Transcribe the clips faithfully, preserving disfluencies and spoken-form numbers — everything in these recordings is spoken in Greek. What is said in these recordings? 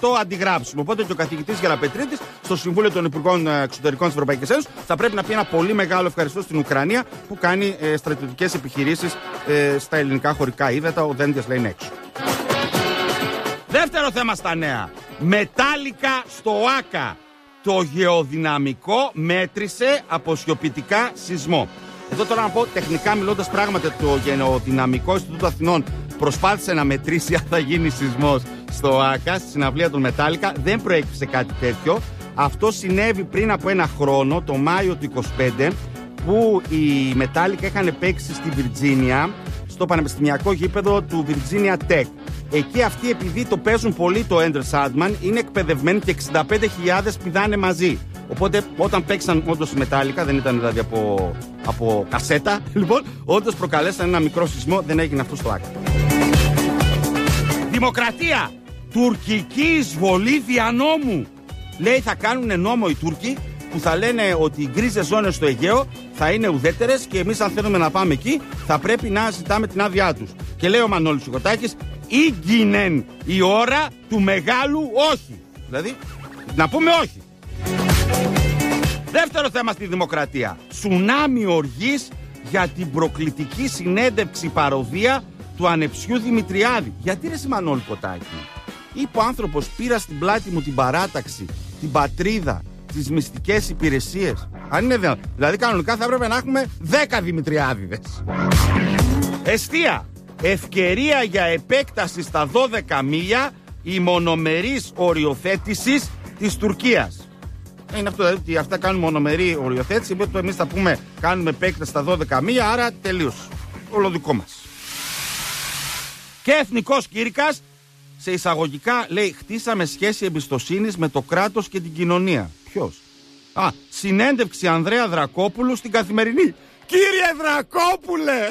το αντιγράψουμε. Οπότε και ο καθηγητής Γεραπετρίτης στο Συμβούλιο των Υπουργών Εξωτερικών της Ευρωπαϊκής Ένωσης θα πρέπει να πει ένα πολύ μεγάλο ευχαριστώ στην Ουκρανία που κάνει ε, στρατιωτικές επιχειρήσεις ε, στα ελληνικά χωρικά ύδατα. Ο Δένδιας λέει έξω. Δεύτερο θέμα στα νέα. Μετάλλικα στο ΆΚΑ. Το γεωδυναμικό μέτρησε αποσιοποιητικά σεισμό. Εδώ τώρα να πω τεχνικά μιλώντας πράγματι, το Γεωδυναμικό Ινστιτούτο Αθηνών προσπάθησε να μετρήσει αν θα γίνει σεισμός στο ΆΚΑ, στη συναυλία των Μετάλλικα. Δεν προέκυψε κάτι τέτοιο. Αυτό συνέβη πριν από ένα χρόνο, το Μάιο του είκοσι πέντε, που οι Μετάλλικα είχαν παίξει στη Βιρτζίνια, στο πανεπιστημιακό γήπεδο του Virginia Tech. Εκεί αυτοί, επειδή το παίζουν πολύ το Ender Sandman, είναι εκπαιδευμένοι και εξήντα πέντε χιλιάδες πηδάνε μαζί. Οπότε όταν παίξαν όντως οι Μετάλλικα, δεν ήταν δηλαδή από, από κασέτα, λοιπόν, όντως προκαλέσαν ένα μικρό σεισμό, δεν έγινε αυτό στο ΆΚΑ. Δημοκρατία! Τουρκική εισβολή δια νόμου. Λέει θα κάνουν νόμο οι Τούρκοι που θα λένε ότι οι γκρίζες ζώνες στο Αιγαίο θα είναι ουδέτερες και εμείς αν θέλουμε να πάμε εκεί θα πρέπει να ζητάμε την άδειά τους. Και λέει ο Μανώλης Σουκοτάκης, ήγγινεν η ώρα του μεγάλου όχι. Δηλαδή να πούμε όχι. Δεύτερο θέμα στη δημοκρατία. Τσουνάμι οργής για την προκλητική συνέντευξη παροδία του ανεψιού Δημητριάδη. Γιατί ρε Μανώλη Κοτάκη? Είπε ο άνθρωπος, πήρα στην πλάτη μου την παράταξη, την πατρίδα, τις μυστικές υπηρεσίες. Αν είναι δε... Δηλαδή κανονικά θα έπρεπε να έχουμε δέκα Δημητριάδηδες. Εστία. Ευκαιρία για επέκταση στα δώδεκα μίλια η μονομερής οριοθέτησης της Τουρκίας. Είναι αυτό, δηλαδή ότι αυτά κάνουν μονομερή οριοθέτηση, οπότε εμείς θα πούμε κάνουμε επέκταση στα δώδεκα μίλια, άρα τελείως. Όλο δικό μας. Και εθνικός κήρυκας, σε εισαγωγικά λέει, χτίσαμε σχέση εμπιστοσύνης με το κράτος και την κοινωνία. Ποιος? Α, συνέντευξη Ανδρέα Δρακόπουλου στην Καθημερινή. Κύριε Δρακόπουλε!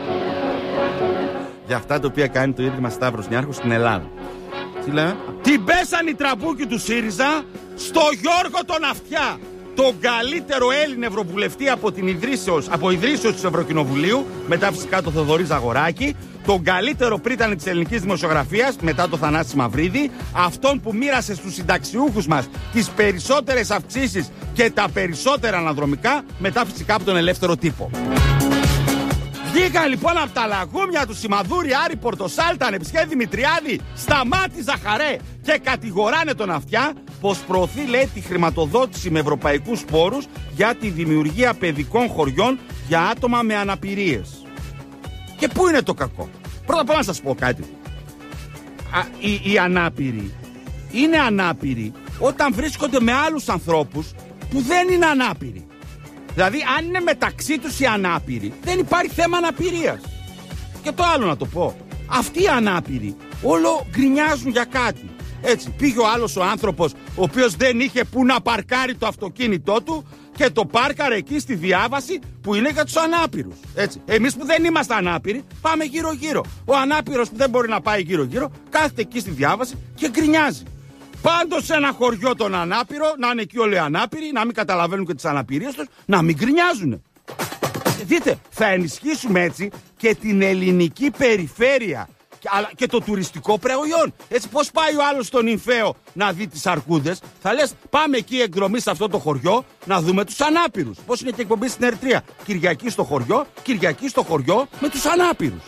Για αυτά τα οποία κάνει το Ίδρυμα Σταύρος Νιάρχος στην Ελλάδα. Τι λέμε? Την πέσαν οι τραμπούκοι του ΣΥΡΙΖΑ στο Γιώργο τον Αυτιά, τον καλύτερο Έλληνο ευρωβουλευτή από την ιδρύσεως, από ιδρύσεως του Ευρωκοινοβουλίου, μετά φυσικά το Θοδωρή Ζαγοράκη, τον καλύτερο πρίτανη της ελληνικής δημοσιογραφίας, μετά το Θανάση Μαυρίδη, αυτόν που μοίρασε στους συνταξιούχους μας τις περισσότερες αυξήσεις και τα περισσότερα αναδρομικά, μετά φυσικά από τον ελεύθερο τύπο. Βγήκαν λοιπόν από τα λαγούμια του Σιμαδούρη, Άρη Πορτοσάλτα, Ανεψιέ Δημητριάδη, Σταμάτη Ζαχαρέ και κατηγοράνε τον Αυτιά πως προωθεί, λέει, τη χρηματοδότηση με ευρωπαϊκούς πόρους για τη δημιουργία παιδικών χωριών για άτομα με αναπηρίες. Και πού είναι το κακό? Πρώτα απ' όλα να σας πω κάτι. Α, οι, οι ανάπηροι είναι ανάπηροι όταν βρίσκονται με άλλους ανθρώπους που δεν είναι ανάπηροι. Δηλαδή αν είναι μεταξύ τους οι ανάπηροι δεν υπάρχει θέμα αναπηρίας. Και το άλλο να το πω, αυτοί οι ανάπηροι όλο γκρινιάζουν για κάτι. Έτσι πήγε ο άλλος ο άνθρωπος ο οποίος δεν είχε που να παρκάρει το αυτοκίνητό του και το πάρκαρε εκεί στη διάβαση που είναι για τους ανάπηρους. Έτσι. Εμείς που δεν είμαστε ανάπηροι πάμε γύρω γύρω. Ο ανάπηρος που δεν μπορεί να πάει γύρω γύρω κάθεται εκεί στη διάβαση και γκρινιάζει. Πάντως σε ένα χωριό τον ανάπηρο, να είναι εκεί όλοι οι ανάπηροι, να μην καταλαβαίνουν και τις αναπηρίες τους, να μην γκρινιάζουν. Δείτε, θα ενισχύσουμε έτσι και την ελληνική περιφέρεια αλλά και το τουριστικό προϊόν. Έτσι, πώς πάει ο άλλος στον Ινφαίο να δει τις αρκούδες, θα λες πάμε εκεί εκδρομή σε αυτό το χωριό να δούμε τους ανάπηρους. Πώς είναι και εκπομπή στην Ερτρία. Κυριακή στο χωριό, Κυριακή στο χωριό με τους ανάπηρους.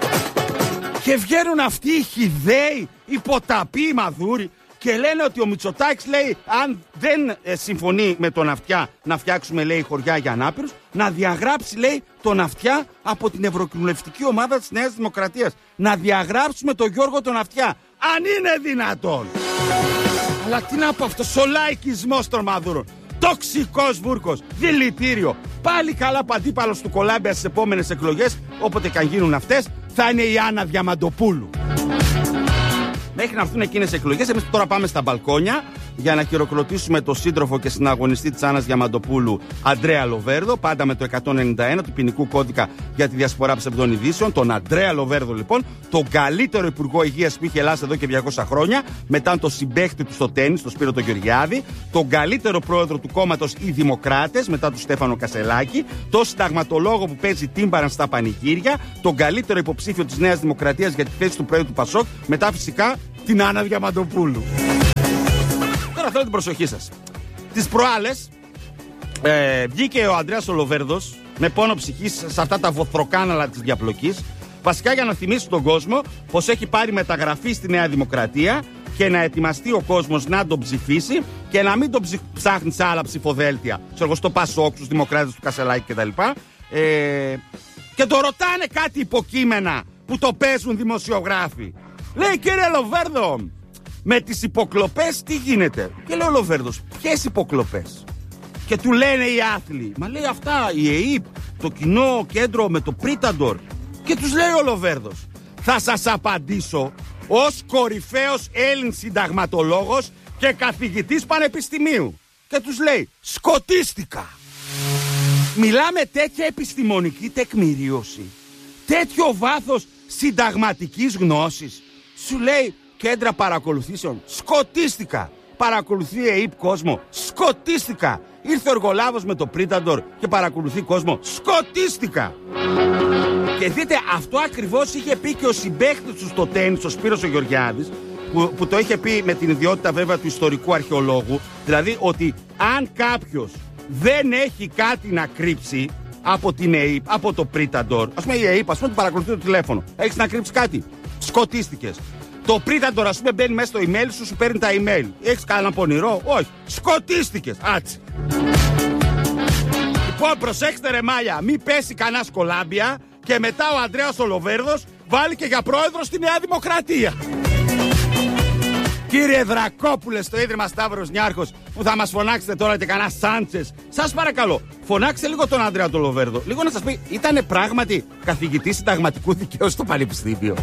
Και βγαίνουν αυτοί οι χυδαίοι, οι ποταποί, οι μαδούροι και λένε ότι ο Μητσοτάκης, λέει, αν δεν ε, συμφωνεί με τον Αυτιά να φτιάξουμε, λέει, χωριά για ανάπηρους, να διαγράψει, λέει, τον Αυτιά από την ευρωκοινοβουλευτική ομάδα της Νέας Δημοκρατίας. Να διαγράψουμε τον Γιώργο τον Αυτιά. Αν είναι δυνατόν. Αλλά τι να πω, αυτός ο λαϊκισμός των μαδούρων. Τοξικός βούρκος, δηλητήριο. Πάλι καλά παντίπαλος του Κολάμπια στις επόμενες εκλογές, όποτε και αν γίνουν αυτές, θα είναι η Άννα Διαμαντοπούλου. Μέχρι να έρθουν εκείνες οι εκλογές, εμείς τώρα πάμε στα μπαλκόνια για να χειροκροτήσουμε τον σύντροφο και συναγωνιστή της Άννας Διαμαντοπούλου, Αντρέα Λοβέρδο, πάντα με το εκατόν ενενήντα ένα του ποινικού κώδικα για τη διασπορά ψευδών ειδήσεων. Τον Αντρέα Λοβέρδο, λοιπόν, τον καλύτερο υπουργό υγείας που είχε Ελλάδα εδώ και διακόσια χρόνια, μετά τον συμπαίχτη του στο τένις, τον Σπύρο τον Γεωργιάδη, τον καλύτερο πρόεδρο του κόμματος οι Δημοκράτες, μετά του Στέφανο Κασελάκη, τον συνταγματολόγο που παίζει τύμπαραν στα πανηγύρια, τον καλύτερο υποψήφιο της Νέας Δημοκρατίας για τη θέση του πρόεδρου του Πασόκ, μετά φυσικά την Άννα Διαμαντοπούλου. θέλω την προσοχή σας. Τις προάλλες ε, βγήκε ο Ανδρέας ο Λοβέρδος με πόνο ψυχής σε αυτά τα βοθροκάναλα της διαπλοκής. Βασικά για να θυμίσει τον κόσμο πως έχει πάρει μεταγραφή στη Νέα Δημοκρατία και να ετοιμαστεί ο κόσμος να τον ψηφίσει και να μην τον ψη... ψάχνει σε άλλα ψηφοδέλτια. Ξέρω στο Πασόκ, στους Δημοκράτες του Κασελάκη κτλ. Ε, και το ρωτάνε κάτι υποκείμενα που το παίζουν δημοσιογράφοι. Λέει, κύριε Λοβέρδο, με τις υποκλοπές τι γίνεται? Και λέει ο Λοβέρδος, ποιες υποκλοπές? Και του λένε οι άθλοι, μα λέει αυτά η ΕΕΠ, το κοινό κέντρο με το Πρίταντορ. Και τους λέει ο Λοβέρδος, θα σας απαντήσω ως κορυφαίος Έλλην συνταγματολόγος και καθηγητής πανεπιστημίου. Και τους λέει, σκοτίστηκα. Μιλάμε τέτοια επιστημονική τεκμηρίωση, τέτοιο βάθος συνταγματικής γνώσης. Σου λέει κέντρα παρακολουθήσεων, σκοτίστηκα. Παρακολουθεί η ΕΕΠ κόσμο, σκοτίστηκα. Ήρθε ο εργολάβος με το Πρίταντορ και παρακολουθεί κόσμο, σκοτίστηκα. Και δείτε, αυτό ακριβώς είχε πει και ο συμπαίκτης του στο τένις, ο Σπύρος ο Γεωργιάδης, που, που το είχε πει με την ιδιότητα βέβαια του ιστορικού αρχαιολόγου. Δηλαδή ότι αν κάποιος δεν έχει κάτι να κρύψει από την ΕΕΠ, από το Πρίταντορ, ας πούμε η ΕΕΠ, ας πούμε, του παρακολουθεί το τηλέφωνο. Έχεις να κρύψεις κάτι? Σκοτίστηκες. Το Πρίταντορ, ας πούμε, μπαίνει μέσα στο email σου, σου παίρνει τα email. Έχεις κανένα πονηρό? Όχι. Σκοτίστηκες. Άτσι. Λοιπόν, προσέξτε ρε μάλια, μη πέσει κανένα κολάμπια και μετά ο Ανδρέας ο Λοβέρδος βάλει και για πρόεδρο στη Νέα Δημοκρατία. Κύριε Δρακόπουλε στο Ίδρυμα Σταύρος Νιάρχος, που θα μας φωνάξετε τώρα και κανένα Σάντσες, σας παρακαλώ, φωνάξτε λίγο τον Ανδρέα τον Λοβέρδο. Λίγο να σας πει, ήτανε πράγματι καθηγητής συνταγματικού δικαίου στο Πανεπιστήμιο?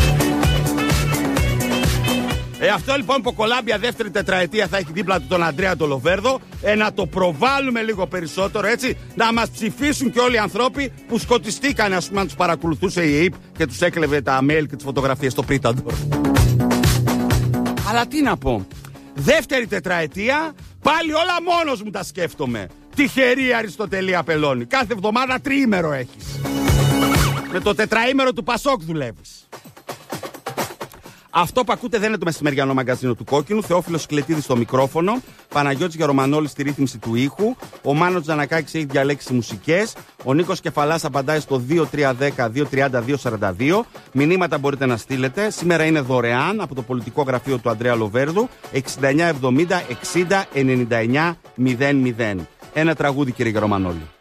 Ε, αυτό λοιπόν που κολάμπια δεύτερη τετραετία θα έχει δίπλα του τον Ανδρέα τον Λοβέρδο, ε, να το προβάλλουμε λίγο περισσότερο, έτσι, να μας ψηφίσουν και όλοι οι ανθρώποι που σκοτιστήκαν, ας πούμε, αν τους παρακολουθούσε η ΕΕΠ και τους έκλεβε τα mail και τις φωτογραφίες στο Πρίταντορ. Αλλά τι να πω, δεύτερη τετραετία, πάλι όλα μόνος μου τα σκέφτομαι. Τυχερή Αριστοτελία Πελώνη, κάθε εβδομάδα τριήμερο έχεις. Με το τετραήμερο του Πασόκ δουλεύεις. Αυτό που ακούτε δεν είναι το μεσημεριανό μαγκαζίνο του Κόκκινου. Θεόφιλος Σκλετίδης στο μικρόφωνο. Παναγιώτης Γερομανόλης στη ρύθμιση του ήχου. Ο Μάνος Τζανακάκης έχει διαλέξει μουσικές. Ο Νίκος Κεφαλάς απαντάει στο δύο τρία ένα μηδέν δύο τριάντα δύο σαράντα δύο. Μηνύματα μπορείτε να στείλετε. Σήμερα είναι δωρεάν από το πολιτικό γραφείο του Ανδρέα Λοβέρδου. εξήντα εννιά εβδομήντα εξήντα ενενήντα εννιά μηδέν μηδέν. Ένα τραγούδι, κύριε Γερομανόλη.